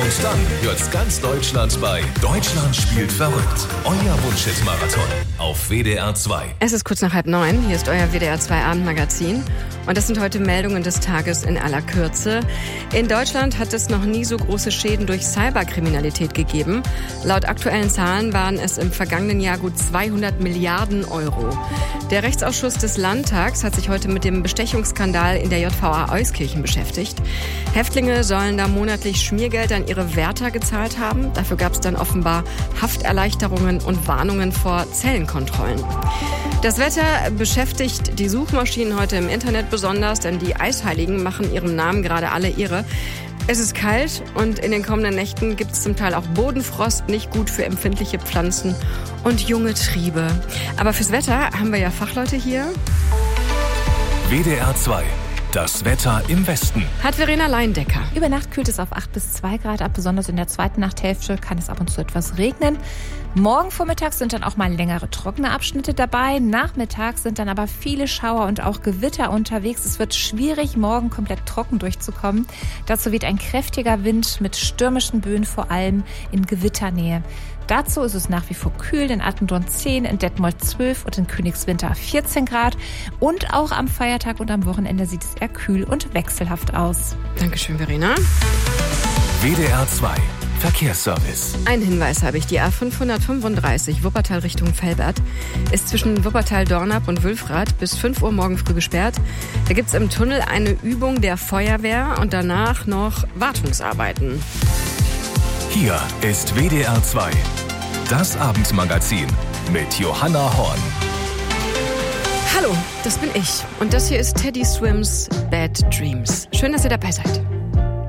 Und dann hört's ganz Deutschland bei Deutschland spielt verrückt. Euer Wunschhit-Marathon auf WDR 2. Es ist kurz nach 8:30. Hier ist euer WDR 2 Abendmagazin. Und das sind heute Meldungen des Tages in aller Kürze. In Deutschland hat es noch nie so große Schäden durch Cyberkriminalität gegeben. Laut aktuellen Zahlen waren es im vergangenen Jahr gut 200 Milliarden Euro. Der Rechtsausschuss des Landtags hat sich heute mit dem Bestechungsskandal in der JVA Euskirchen beschäftigt. Häftlinge sollen da monatlich Schmiergeld an ihre Wärter gezahlt haben. Dafür gab es dann offenbar Hafterleichterungen und Warnungen vor Zellenkontrollen. Das Wetter beschäftigt die Suchmaschinen heute im Internet besonders, denn die Eisheiligen machen ihrem Namen gerade alle Ehre. Es ist kalt und in den kommenden Nächten gibt es zum Teil auch Bodenfrost, nicht gut für empfindliche Pflanzen und junge Triebe. Aber fürs Wetter haben wir ja Fachleute hier. WDR 2. Das Wetter im Westen. Hat Verena Leindecker. Über Nacht kühlt es auf 8 bis 2 Grad ab. Besonders in der zweiten Nachthälfte kann es ab und zu etwas regnen. Morgen vormittags sind dann auch mal längere trockene Abschnitte dabei. Nachmittags sind dann aber viele Schauer und auch Gewitter unterwegs. Es wird schwierig, morgen komplett trocken durchzukommen. Dazu weht ein kräftiger Wind mit stürmischen Böen, vor allem in Gewitternähe. Dazu ist es nach wie vor kühl, in Attendorn 10, in Detmold 12 und in Königswinter 14 Grad. Und auch am Feiertag und am Wochenende sieht es eher kühl und wechselhaft aus. Dankeschön, Verena. WDR 2. Verkehrsservice. Ein Hinweis habe ich. Die A535 Wuppertal Richtung Velbert ist zwischen Wuppertal-Dornap und Wülfrath bis 5 Uhr morgen früh gesperrt. Da gibt es im Tunnel eine Übung der Feuerwehr und danach noch Wartungsarbeiten. Hier ist WDR 2. Das Abendmagazin mit Johanna Horn. Hallo, das bin ich. Und das hier ist Teddy Swims Bad Dreams. Schön, dass ihr dabei seid.